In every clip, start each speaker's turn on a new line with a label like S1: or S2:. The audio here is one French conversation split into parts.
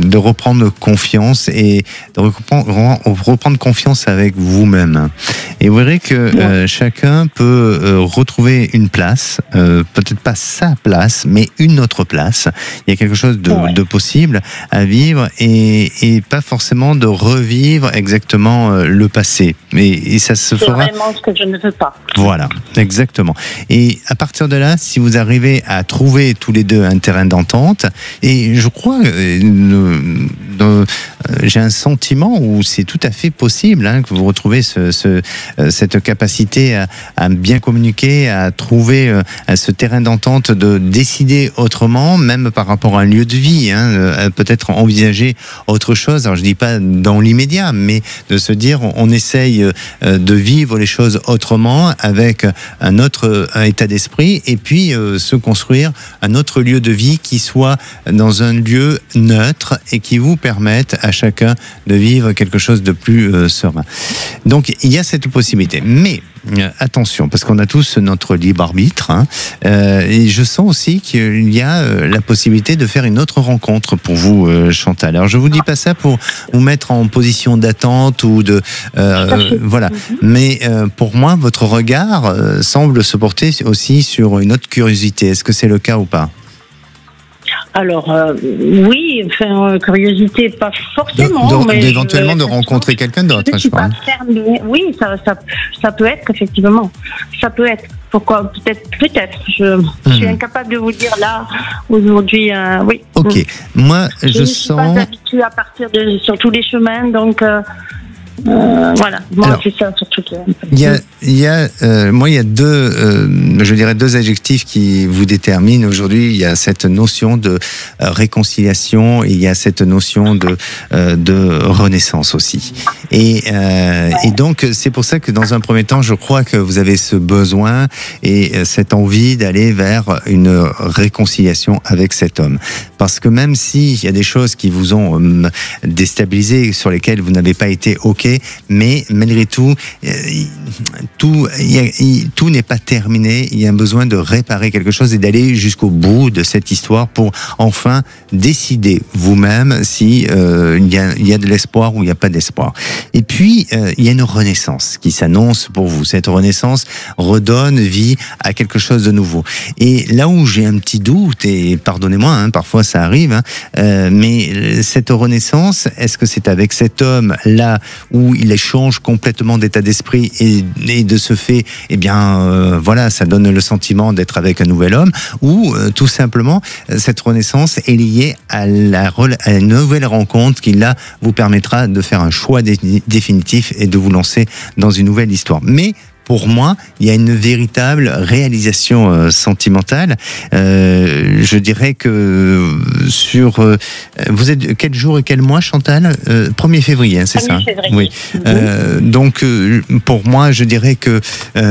S1: de reprendre confiance et de reprendre confiance avec vous-même. Et vous verrez que chacun peut retrouver une place, peut-être pas sa place, mais une autre place. Il y a quelque chose de possible à vivre et pas forcément de revivre exactement le passé. Et ça se fera.
S2: C'est vraiment ce que je ne veux pas.
S1: Voilà, exactement. Et à partir de là, si vous arrivez à trouver tous les deux un terrain d'entente, et je crois, j'ai un sentiment où c'est tout à fait possible que vous retrouvez cette capacité à bien communiquer, à trouver ce terrain d'entente, de décider autrement, même par rapport à un lieu de vie, peut-être envisager autre chose. Alors je dis pas dans l'immédiat, mais de se dire on essaye de vivre les choses autrement avec un autre état d'esprit et puis se construire un autre lieu de vie qui soit dans un lieu neutre et qui vous permette à chacun de vivre quelque chose de plus serein. Donc il y a cette possibilité, mais attention, parce qu'on a tous notre libre arbitre, et je sens aussi qu'il y a la possibilité de faire une autre rencontre pour vous, Chantal. Alors je vous dis pas ça pour vous mettre en position d'attente ou de voilà, mais pour moi votre regard semble se porter aussi sur une autre curiosité. Est-ce que c'est le cas ou pas?
S2: Alors, oui, curiosité, pas forcément. Mais
S1: éventuellement de rencontrer quelqu'un d'autre,
S2: je suis pas fermée. Oui, ça peut être, effectivement. Ça peut être. Pourquoi? Peut-être. Je suis incapable de vous dire là, aujourd'hui, oui.
S1: Ok. Moi, je
S2: ne suis pas habituée à partir sur tous les chemins, donc... voilà, moi alors, c'est ça surtout.
S1: Il y a deux adjectifs qui vous déterminent aujourd'hui. Il y a cette notion de réconciliation et il y a cette notion de renaissance aussi. Et donc c'est pour ça que dans un premier temps, je crois que vous avez ce besoin et cette envie d'aller vers une réconciliation avec cet homme. Parce que même s'il y a des choses qui vous ont déstabilisé, sur lesquelles vous n'avez pas été OK, mais malgré tout, tout n'est pas terminé. Il y a un besoin de réparer quelque chose et d'aller jusqu'au bout de cette histoire pour enfin décider vous-même si il y a de l'espoir ou il n'y a pas d'espoir. Et puis, il y a une renaissance qui s'annonce pour vous. Cette renaissance redonne vie à quelque chose de nouveau. Et là où j'ai un petit doute, et pardonnez-moi, parfois ça arrive, mais cette renaissance, est-ce que c'est avec cet homme-là où il change complètement d'état d'esprit et de ce fait, eh bien, voilà, ça donne le sentiment d'être avec un nouvel homme, ou tout simplement, cette renaissance est liée à une nouvelle rencontre qui, là, vous permettra de faire un choix définitif et de vous lancer dans une nouvelle histoire. Mais pour moi, il y a une véritable réalisation sentimentale. Je dirais que vous êtes quel jour et quel mois, Chantal? 1er février, c'est ça?
S2: 1er février.
S1: Oui. Donc, pour moi, je dirais que,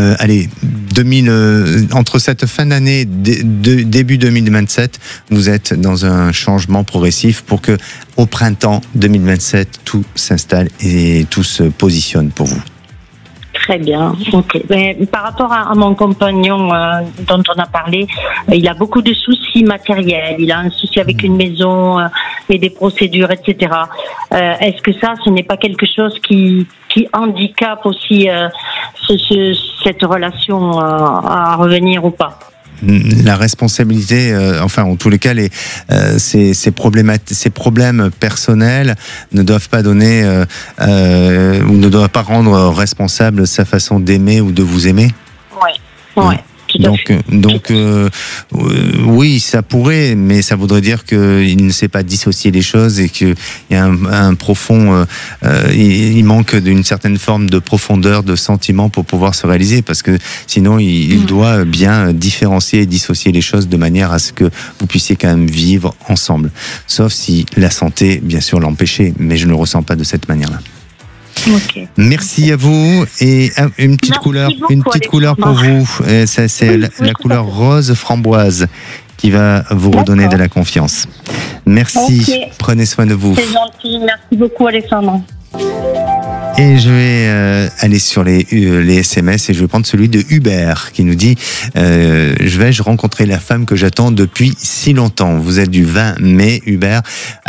S1: entre cette fin d'année, début 2027, vous êtes dans un changement progressif pour que, au printemps 2027, tout s'installe et tout se positionne pour vous.
S2: Très bien, ok. Mais par rapport à mon compagnon dont on a parlé, il a beaucoup de soucis matériels. Il a un souci avec une maison et des procédures, etc. Est-ce que ça, ce n'est pas quelque chose qui handicape aussi cette relation à revenir ou pas?
S1: La responsabilité, enfin en tous les cas, ces problèmes personnels ne doivent pas donner ou ne doivent pas rendre responsable sa façon d'aimer ou de vous aimer.
S2: Ouais.
S1: Donc oui, ça pourrait, mais ça voudrait dire qu'il ne sait pas dissocier les choses et qu'il y a un profond, il manque d'une certaine forme de profondeur, de sentiment pour pouvoir se réaliser, parce que sinon il doit bien différencier et dissocier les choses de manière à ce que vous puissiez quand même vivre ensemble. Sauf si la santé, bien sûr, l'empêchait, mais je ne le ressens pas de cette manière-là.
S2: Okay.
S1: Merci à vous et une petite couleur pour vous. Ça, c'est la couleur rose framboise qui va vous redonner de la confiance. Merci. Okay. Prenez soin de vous.
S2: C'est gentil. Merci beaucoup, Alexandre.
S1: Et je vais aller sur les SMS et je vais prendre celui de Hubert qui nous dit vais-je rencontrer la femme que j'attends depuis si longtemps. Vous êtes du 20 mai, Hubert.